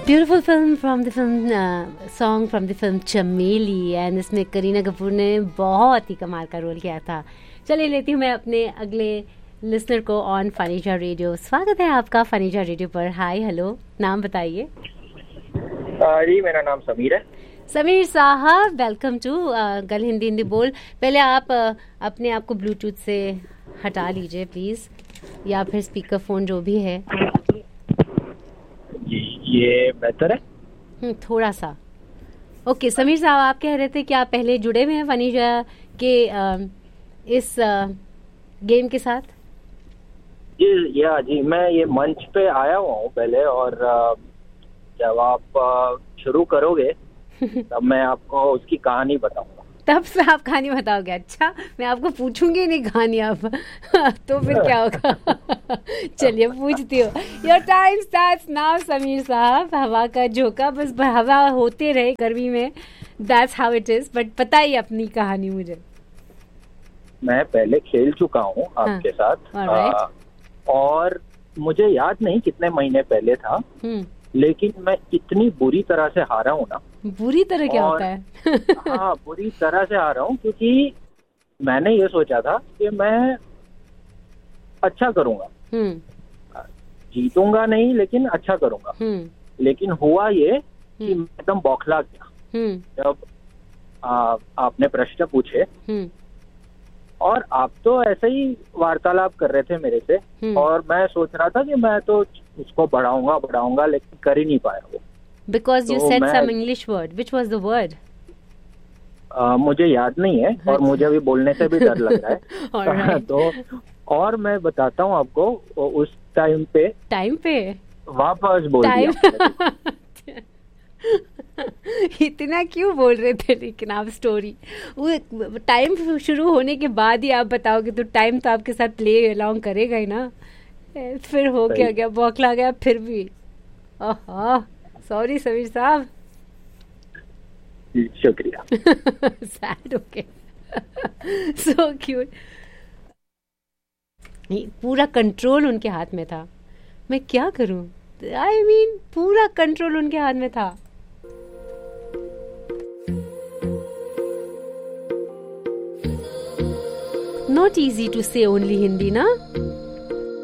Beautiful film from the film song from the film चमेली, and इसमें करीना कपूर ने बहुत ही कमाल का रोल किया था। चलिए लेती हूँ मैं अपने अगले लिसनर को ऑन फनीजा रेडियो। स्वागत है आपका फनीजा रेडियो पर। हाय हेलो, नाम बताइए। जी मेरा नाम समीर है। समीर साहब, वेलकम टू गल हिंदी हिंदी बोल। पहले आप अपने आप को ब्लूटूथ से हटा लीजिए प्लीज़, या फिर स्पीकर फ़ोन जो भी है। जी ये बेहतर है थोड़ा सा। ओके समीर साहब, आप कह रहे थे कि आप पहले जुड़े हुए हैं फनीजा के इस गेम के साथ। जी मैं ये मंच पे आया हुआ हूँ पहले, और जब आप शुरू करोगे तब मैं आपको उसकी कहानी बताऊंगा। तब से आप कहानी बताओगे? अच्छा, मैं आपको पूछूंगी नहीं कहानी अब तो फिर क्या होगा? चलिए पूछती हूँ। Your time starts now Sameer साहब। हवा का झोंका, बस हवा होते रहे गर्मी में, that's how it is. But बताइए अपनी कहानी मुझे। मैं पहले खेल चुका हूँ आपके साथ, और मुझे याद नहीं कितने महीने पहले था, लेकिन मैं इतनी बुरी तरह से हारा हूँ ना। बुरी तरह क्या होता है? हाँ, बुरी तरह से हारा हूँ क्योंकि मैंने ये सोचा था कि मैं अच्छा करूँगा, जीतूंगा नहीं लेकिन अच्छा करूँगा। लेकिन हुआ ये कि मैं एकदम बौखला गया जब आपने प्रश्न पूछे, और आप तो ऐसे ही वार्तालाप कर रहे थे मेरे से, और मैं सोच रहा था कि मैं तो उसको बढ़ाऊंगा लेकिन कर ही नहीं पाया वो। Because you said some English word. Which was the word? मुझे याद नहीं है, और मुझे अभी बोलने से भी डर लग रहा है। तो और मैं बताता हूँ आपको, उस टाइम पे वापस बोल दिया। इतना क्यों बोल रहे थे? लेकिन आप स्टोरी वो टाइम शुरू होने के बाद ही आप बताओगे तो टाइम तो आपके साथ प्ले अलाउंग करेगा ही ना। फिर हो गया बौखला गया फिर भी। सॉरी समीर साहब। शुक्रिया। Sad okay, so cute. पूरा कंट्रोल उनके हाथ में था। मैं क्या करूं? आई मीन पूरा कंट्रोल उनके हाथ में था। Not easy to say only Hindi, na?